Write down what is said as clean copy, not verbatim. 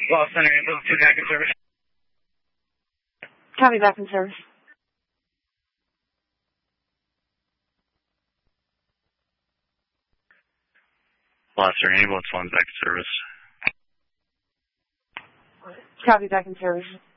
Lost Center Ambulance 2 back in service. Copy, back in service. Lost Center Ambulance 1 back in service. Copy, back in service.